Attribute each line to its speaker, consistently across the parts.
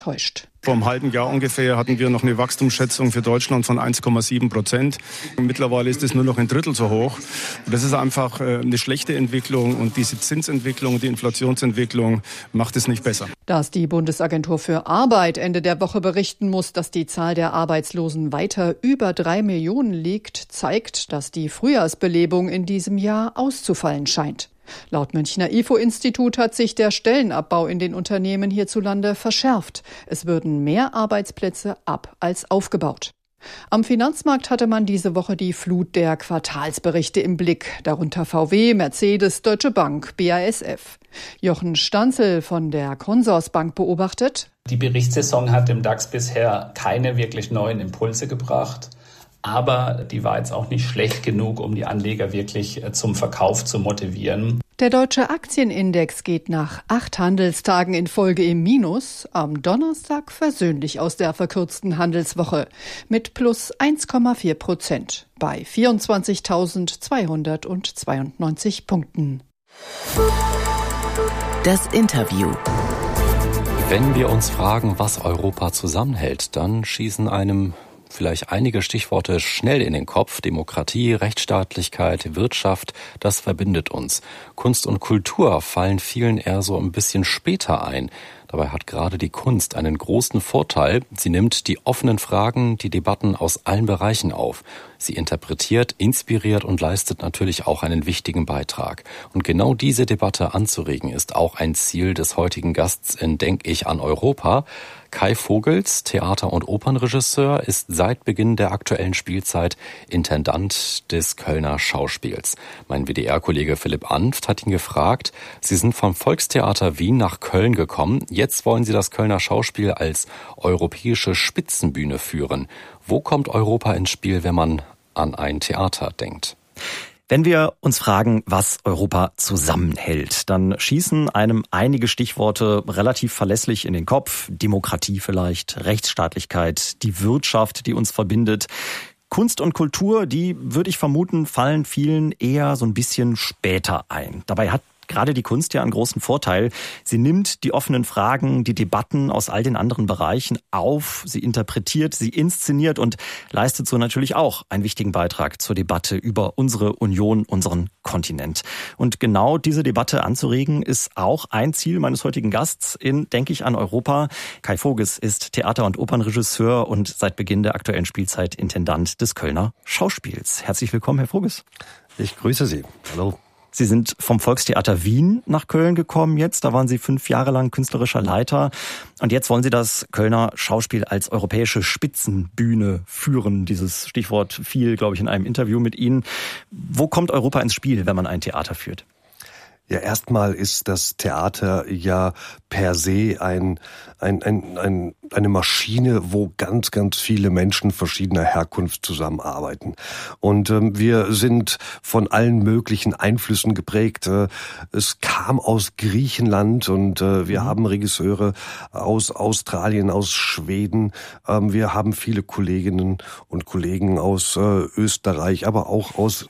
Speaker 1: täuscht.
Speaker 2: Vor einem halben Jahr ungefähr hatten wir noch eine Wachstumsschätzung für Deutschland von 1,7%. Mittlerweile ist es nur noch ein Drittel so hoch. Und das ist einfach eine schlechte Entwicklung und diese Zinsentwicklung, die Inflationsentwicklung macht es nicht besser.
Speaker 1: Dass die Bundesagentur für Arbeit Ende der Woche berichten muss, dass die Zahl der Arbeitslosen weiter über 3 Millionen liegt, zeigt, dass die Frühjahrsbelebung in diesem Jahr auszufallen scheint. Laut Münchner IFO-Institut hat sich der Stellenabbau in den Unternehmen hierzulande verschärft. Es würden mehr Arbeitsplätze ab als aufgebaut. Am Finanzmarkt hatte man diese Woche die Flut der Quartalsberichte im Blick, darunter VW, Mercedes, Deutsche Bank, BASF. Jochen Stanzel von der Consorsbank beobachtet:
Speaker 3: Die Berichtssaison hat dem DAX bisher keine wirklich neuen Impulse gebracht. Aber die war jetzt auch nicht schlecht genug, um die Anleger wirklich zum Verkauf zu motivieren.
Speaker 1: Der deutsche Aktienindex geht nach 8 Handelstagen in Folge im Minus, am Donnerstag versöhnlich aus der verkürzten Handelswoche mit plus 1,4% bei 24.292 Punkten.
Speaker 4: Das Interview.
Speaker 5: Wenn wir uns fragen, was Europa zusammenhält, dann schießen einem vielleicht einige Stichworte schnell in den Kopf. Demokratie, Rechtsstaatlichkeit, Wirtschaft, das verbindet uns. Kunst und Kultur fallen vielen eher so ein bisschen später ein. Dabei hat gerade die Kunst einen großen Vorteil. Sie nimmt die offenen Fragen, die Debatten aus allen Bereichen auf. Sie interpretiert, inspiriert und leistet natürlich auch einen wichtigen Beitrag. Und genau diese Debatte anzuregen, ist auch ein Ziel des heutigen Gasts in Denk ich an Europa. Kai Vogels, Theater- und Opernregisseur, ist seit Beginn der aktuellen Spielzeit Intendant des Kölner Schauspiels. Mein WDR-Kollege Philipp Anft hat ihn gefragt, Sie sind vom Volkstheater Wien nach Köln gekommen. Jetzt wollen Sie das Kölner Schauspiel als europäische Spitzenbühne führen. Wo kommt Europa ins Spiel, wenn man an ein Theater denkt?
Speaker 6: Wenn wir uns fragen, was Europa zusammenhält, dann schießen einem einige Stichworte relativ verlässlich in den Kopf. Demokratie vielleicht, Rechtsstaatlichkeit, die Wirtschaft, die uns verbindet. Kunst und Kultur, die, würde ich vermuten, fallen vielen eher so ein bisschen später ein. Dabei hat gerade die Kunst ja einen großen Vorteil. Sie nimmt die offenen Fragen, die Debatten aus all den anderen Bereichen auf, sie interpretiert, sie inszeniert und leistet so natürlich auch einen wichtigen Beitrag zur Debatte über unsere Union, unseren Kontinent. Und genau diese Debatte anzuregen, ist auch ein Ziel meines heutigen Gasts in Denk ich an Europa. Kai Vogels ist Theater- und Opernregisseur und seit Beginn der aktuellen Spielzeit Intendant des Kölner Schauspiels. Herzlich willkommen, Herr Vogels.
Speaker 7: Ich grüße Sie. Hallo.
Speaker 6: Sie sind vom Volkstheater Wien nach Köln gekommen jetzt. Da waren Sie 5 Jahre lang künstlerischer Leiter. Und jetzt wollen Sie das Kölner Schauspiel als europäische Spitzenbühne führen. Dieses Stichwort fiel, glaube ich, in einem Interview mit Ihnen. Wo kommt Europa ins Spiel, wenn man ein Theater führt?
Speaker 7: Ja, erstmal ist das Theater ja per se eine Maschine, wo ganz, ganz viele Menschen verschiedener Herkunft zusammenarbeiten. Und wir sind von allen möglichen Einflüssen geprägt. Es kam aus Griechenland und wir haben Regisseure aus Australien, aus Schweden. Wir haben viele Kolleginnen und Kollegen aus Österreich, aber auch aus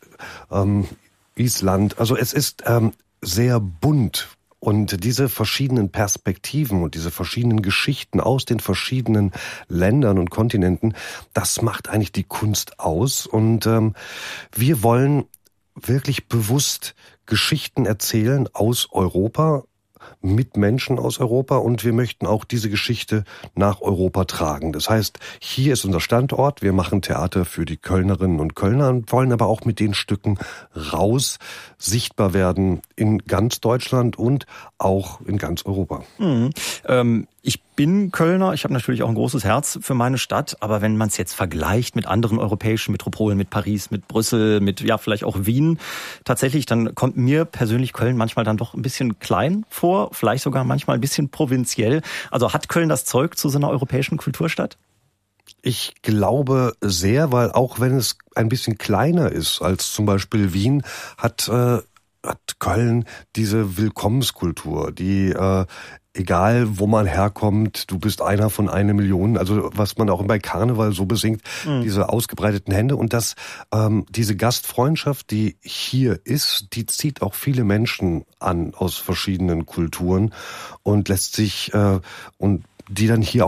Speaker 7: Island. Also es ist sehr bunt. Und diese verschiedenen Perspektiven und diese verschiedenen Geschichten aus den verschiedenen Ländern und Kontinenten, das macht eigentlich die Kunst aus. Und wir wollen wirklich bewusst Geschichten erzählen aus Europa, mit Menschen aus Europa, und wir möchten auch diese Geschichte nach Europa tragen. Das heißt, hier ist unser Standort, wir machen Theater für die Kölnerinnen und Kölner und wollen aber auch mit den Stücken raus sichtbar werden in ganz Deutschland und auch in ganz Europa.
Speaker 6: Ich bin Kölner, ich habe natürlich auch ein großes Herz für meine Stadt, aber wenn man es jetzt vergleicht mit anderen europäischen Metropolen, mit Paris, mit Brüssel, mit ja vielleicht auch Wien, tatsächlich, dann kommt mir persönlich Köln manchmal dann doch ein bisschen klein vor, vielleicht sogar manchmal ein bisschen provinziell. Also hat Köln das Zeug zu so einer europäischen Kulturstadt?
Speaker 7: Ich glaube sehr, weil auch wenn es ein bisschen kleiner ist als zum Beispiel Wien, hat Köln diese Willkommenskultur, die egal wo man herkommt, du bist einer von 1 Million, also was man auch bei Karneval so besingt, diese ausgebreiteten Hände, und das diese Gastfreundschaft, die hier ist, die zieht auch viele Menschen an aus verschiedenen Kulturen und lässt sich und die dann hier